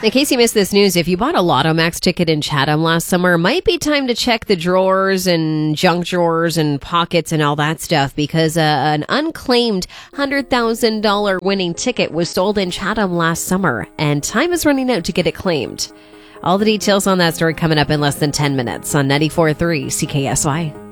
In case you missed this news, if you bought a Lotto Max ticket in Chatham last summer, it might be time to check the drawers and junk drawers and pockets and all that stuff, because an unclaimed $100,000 winning ticket was sold in Chatham last summer, and time is running out to get it claimed. All the details on that story coming up in less than 10 minutes on 94.3 CKSY.